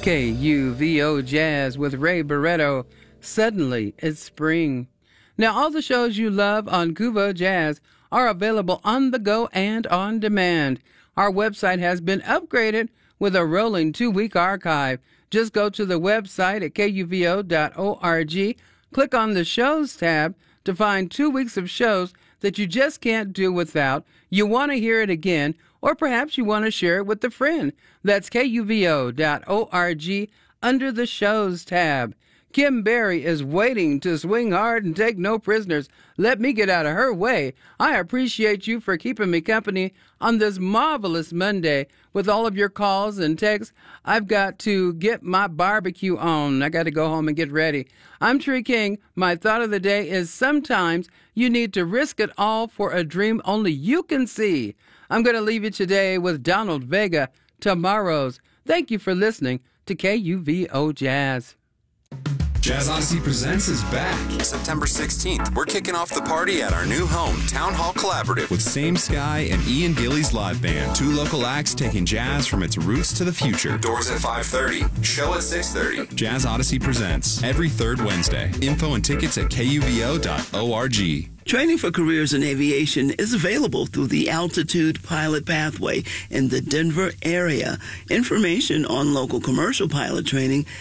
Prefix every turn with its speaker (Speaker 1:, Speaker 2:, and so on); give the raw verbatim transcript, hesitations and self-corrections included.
Speaker 1: K U V O Jazz with Ray Barretto. Suddenly it's spring. Now, all the shows you love on Kuvo Jazz are available on the go and on demand. Our website has been upgraded with a rolling two-week archive. Just go to the website at K U V O dot org, click on the Shows tab to find two weeks of shows that you just can't do without. You want to hear it again, or perhaps you want to share it with a friend. That's K U V O dot org under the Shows tab. Kim Berry is waiting to swing hard and take no prisoners. Let me get out of her way. I appreciate you for keeping me company on this marvelous Monday with all of your calls and texts. I've got to get my barbecue on. I got to go home and get ready. I'm Tree King. My thought of the day is sometimes you need to risk it all for a dream only you can see. I'm going to leave you today with Donald Vega, Tomorrow's. Thank you for listening to K U V O Jazz.
Speaker 2: Jazz Odyssey Presents is back.
Speaker 3: September sixteenth, we're kicking off the party at our new home, Town Hall Collaborative.
Speaker 2: With Same Sky and Ian Gillies Live Band. Two local acts taking jazz from its roots to the future.
Speaker 3: Doors at five thirty, show at six thirty.
Speaker 2: Jazz Odyssey Presents, every third Wednesday. Info and tickets at K U V O dot org.
Speaker 4: Training for careers in aviation is available through the Altitude Pilot Pathway in the Denver area. Information on local commercial pilot training